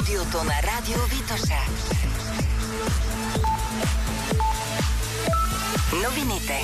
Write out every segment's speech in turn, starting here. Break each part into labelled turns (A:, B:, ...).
A: студиото на Радио Витоша. Новините.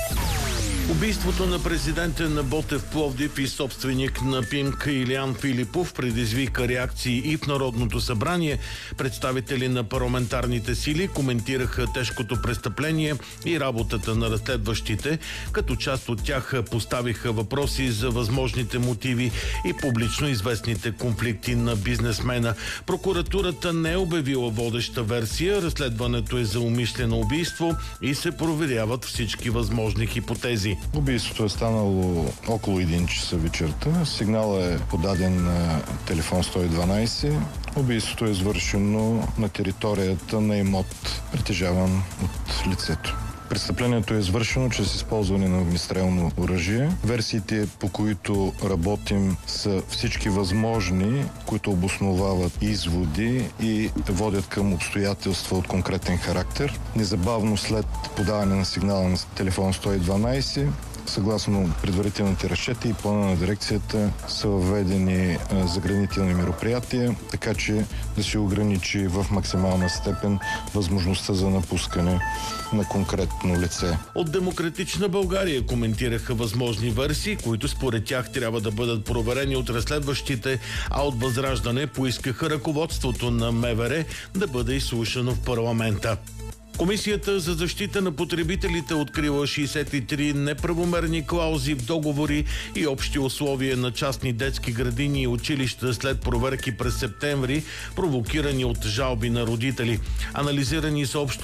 B: Убийството на президента на Ботев Пловдив и собственик на ПИМК Илиян Филипов предизвика реакции и в Народното събрание. Представители на парламентарните сили коментираха тежкото престъпление и работата на разследващите, като част от тях поставиха въпроси за възможните мотиви и публично известните конфликти на бизнесмена. Прокуратурата не е обявила водеща версия. Разследването е за умишлено убийство и се проверяват всички възможни хипотези.
C: Убийството е станало около 1 часа вечерта. Сигналът е подаден на телефон 112. Убийството е извършено на територията на имот, притежаван от лицето. Престъплението е извършено чрез използване на огнестрелно оръжие. Версиите, по които работим, са всички възможни, които обосновават изводи и водят към обстоятелства от конкретен характер. Незабавно след подаване на сигнала на телефон 112, съгласно предварителните разчети и плана на дирекцията са въведени заградителни мероприятия, така че да се ограничи в максимална степен възможността за напускане на конкретно лице.
B: От Демократична България коментираха възможни версии, които според тях трябва да бъдат проверени от разследващите, а от Възраждане поискаха ръководството на МВР да бъде изслушано в парламента. Комисията за защита на потребителите открила 63 неправомерни клаузи в договори и общи условия на частни детски градини и училища след проверки през септември, провокирани от жалби на родители. Анализирани са общо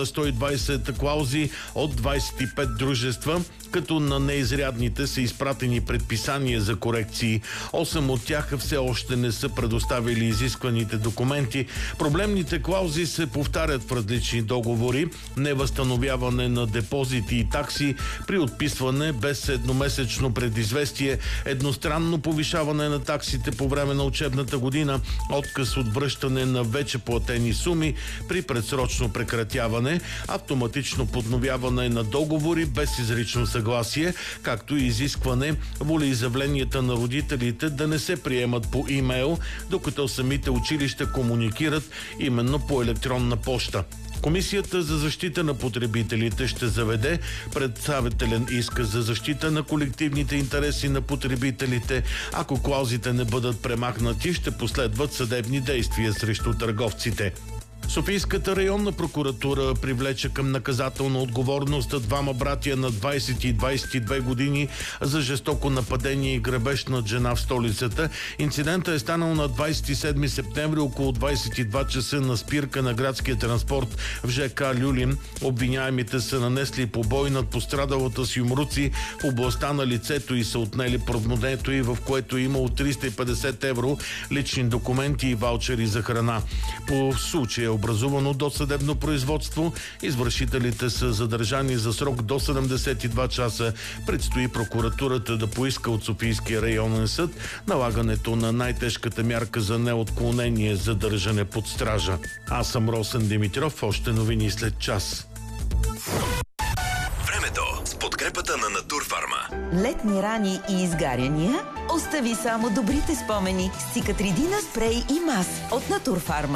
B: 1120 клаузи от 25 дружества, като на неизрядните са изпратени предписания за корекции. 8 от тях все още не са предоставили изискваните документи. Проблемните клаузи се повтарят в различни договори. Невъзстановяване на депозити и такси при отписване без едномесечно предизвестие, едностранно повишаване на таксите по време на учебната година, отказ от връщане на вече платени суми при предсрочно прекратяване, автоматично подновяване на договори без изрично съгласие, както и изискване волеизявленията на родителите да не се приемат по имейл, докато самите училища комуникират именно по електронна поща. Комисията за защита на потребителите ще заведе представителен иск за защита на колективните интереси на потребителите. Ако клаузите не бъдат премахнати, ще последват съдебни действия срещу търговците. Софийската районна прокуратура привлече към наказателна отговорност двама братя на 20 и 22 години за жестоко нападение и грабеж над жена в столицата. Инцидентът е станал на 27 септември около 22 часа на спирка на градския транспорт в ЖК Люлин. Обвиняемите са нанесли побой над пострадалата с юмруци в областта на лицето и са отнели портмонето й, в което е имало 350 евро, лични документи и ваучери за храна. По случая образувано досъдебно производство. Извършителите са задържани за срок до 72 часа. Предстои прокуратурата да поиска от Софийския районен съд налагането на най-тежката мярка за неотклонение за държане под стража. Аз съм Росен Димитров. Още новини след час.
D: Времето с подкрепата на Натурфарма.
E: Летни рани и изгаряния? Остави само добрите спомени с Цикатридина спрей и мас от Натурфарма.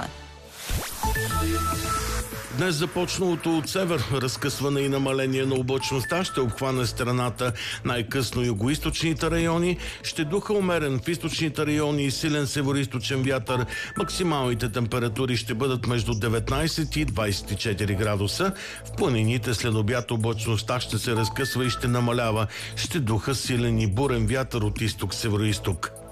B: Днес започналото от север разкъсване и намаление на облачността ще обхване страната най-късно югоизточните райони. Ще духа умерен в източните райони и силен североизточен вятър. Максималните температури ще бъдат между 19 и 24 градуса. В планините след обяд облачността ще се разкъсва и ще намалява. Ще духа силен и бурен вятър от изток-североизток.